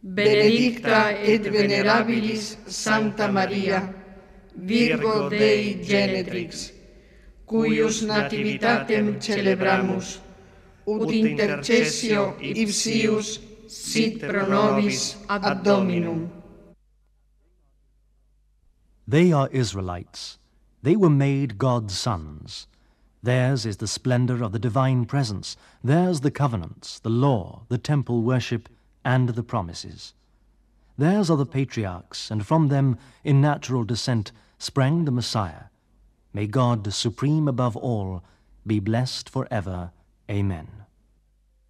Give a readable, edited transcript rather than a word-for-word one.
benedicta et venerabilis Sancta Maria, Virgo Dei Genetrix, cuius nativitatem celebramus, ut intercessio ipsius sit pro nobis ad Dominum. They are Israelites. They were made God's sons. Theirs is the splendor of the divine presence. Theirs the covenants, the law, the temple worship, and the promises. Theirs are the patriarchs, and from them, in natural descent, sprang the Messiah. May God, supreme above all, be blessed forever. Amen.